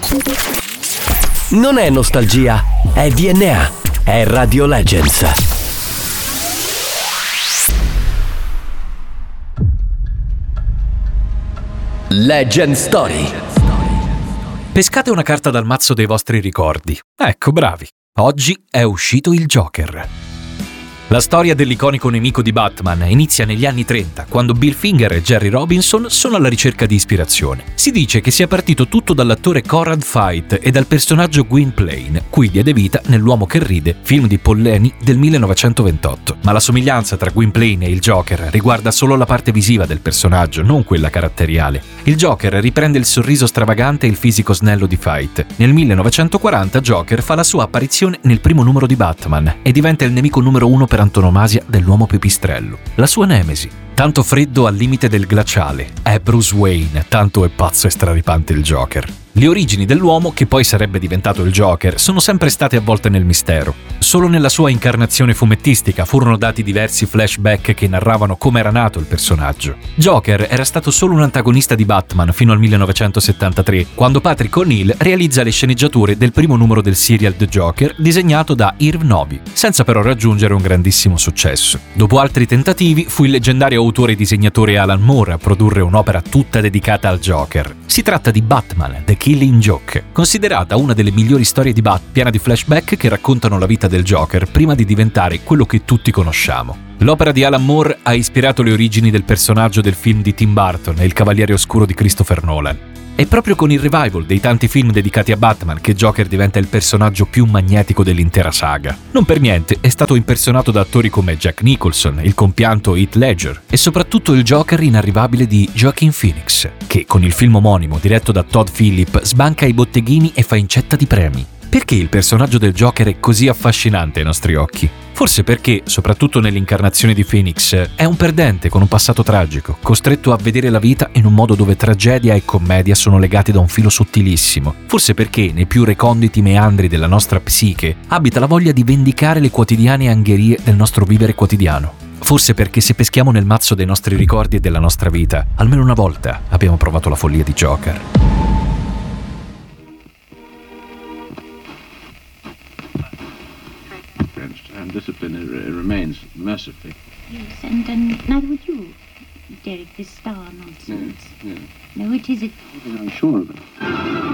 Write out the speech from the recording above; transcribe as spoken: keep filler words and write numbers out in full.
Non è nostalgia, è D N A, è Radio Legends. Legend Story. Pescate una carta dal mazzo dei vostri ricordi. Ecco, bravi. Oggi è uscito il Joker. La storia dell'iconico nemico di Batman inizia negli anni trenta, quando Bill Finger e Jerry Robinson sono alla ricerca di ispirazione. Si dice che sia partito tutto dall'attore Conrad Veidt e dal personaggio Gwynplaine, cui diede vita nell'Uomo che ride, film di Paul Leni del millenovecentoventotto. Ma la somiglianza tra Gwynplaine e il Joker riguarda solo la parte visiva del personaggio, non quella caratteriale. Il Joker riprende il sorriso stravagante e il fisico snello di Veidt. Nel millenovecentoquaranta Joker fa la sua apparizione nel primo numero di Batman e diventa il nemico numero uno per antonomasia dell'uomo pipistrello, la sua nemesi. Tanto freddo al limite del glaciale è Bruce Wayne, tanto è pazzo e straripante il Joker. Le origini dell'uomo, che poi sarebbe diventato il Joker, sono sempre state avvolte nel mistero. Solo nella sua incarnazione fumettistica furono dati diversi flashback che narravano come era nato il personaggio. Joker era stato solo un antagonista di Batman fino al millenovecentosettantatré, quando Patrick O'Neill realizza le sceneggiature del primo numero del serial The Joker, disegnato da Irv Novi, senza però raggiungere un grandissimo successo. Dopo altri tentativi, fu il leggendario autore e disegnatore Alan Moore a produrre un'opera tutta dedicata al Joker. Si tratta di Batman, The Killing Joke, considerata una delle migliori storie di Bat, piena di flashback che raccontano la vita del Joker prima di diventare quello che tutti conosciamo. L'opera di Alan Moore ha ispirato le origini del personaggio del film di Tim Burton e Il Cavaliere Oscuro di Christopher Nolan. È proprio con il revival dei tanti film dedicati a Batman che Joker diventa il personaggio più magnetico dell'intera saga. Non per niente è stato impersonato da attori come Jack Nicholson, il compianto Heath Ledger e soprattutto il Joker inarrivabile di Joaquin Phoenix, che con il film omonimo diretto da Todd Phillip sbanca i botteghini e fa incetta di premi. Perché il personaggio del Joker è così affascinante ai nostri occhi? Forse perché, soprattutto nell'incarnazione di Phoenix, è un perdente con un passato tragico, costretto a vedere la vita in un modo dove tragedia e commedia sono legati da un filo sottilissimo. Forse perché, nei più reconditi meandri della nostra psiche, abita la voglia di vendicare le quotidiane angherie del nostro vivere quotidiano. Forse perché se peschiamo nel mazzo dei nostri ricordi e della nostra vita, almeno una volta abbiamo provato la follia di Joker. And discipline uh, remains mercifully. Yes, and, and neither would you, Derek, this star nonsense. Yes, yes. No, it is it. I'm sure of it.